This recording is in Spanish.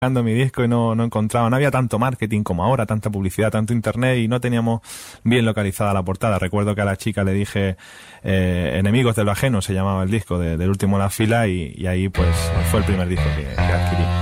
buscando mi disco y no encontraba, no había tanto marketing como ahora, tanta publicidad, tanto internet y no teníamos bien localizada la portada. Recuerdo que a la chica le dije Enemigos de lo ajeno se llamaba el disco del último en la fila y ahí pues fue el primer disco que adquirí.